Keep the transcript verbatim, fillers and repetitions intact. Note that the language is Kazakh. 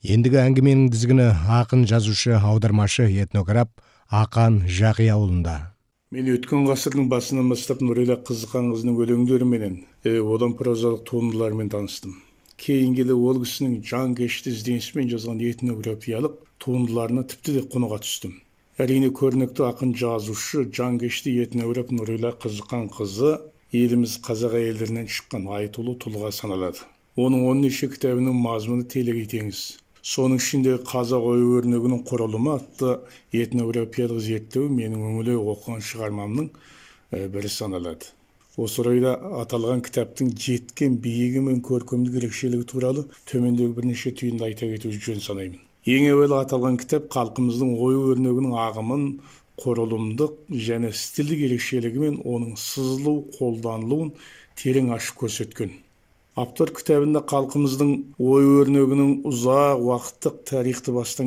Ендігі әңгіменің дізгіні ақын, жазушы, аудармашы, этнограф Ақан Жақияұлында. Мен өткен ғасырдың басынан бастап Нұрила Қызыққанқызының өлеңдеріменен, e, одан прозалық туындыларымен таныстым. Кейін келе ол кісінің жан кешті ізденісімен жазған этнографиялық туындыларына тіпті де құныға түстім. Әрине көрнекті ақын, жазушы, жан кешті этнограф Нұрила Қызыққанқызы еліміз қазақ әйелдерінен шыққан айтулы тұлға саналады. Оның он неше кітабының мазмұны телегей теңіз. Соның ішінде қазақ ою-өрнегінің құрылымы атты этнографиялық зерттеу менің үңіле оқыған шығармамның бірі саналады. Осы орайда аталған кітаптың жеткен биігі мен көркемдік ерекшелігі туралы төмендегі бірнеше түйінді айта кету жөн санаймын. Ең әуелі аталған кітап халқымыздың ою-өрнегінің ағымын, құрылымдық және стильдік ерекшелігі мен оның сызылу, қолданылуын терең ашып көрсеткен. Автор кітабында халқымыздың ою-өрнегінің ұзақ уақыттық тарихты бастан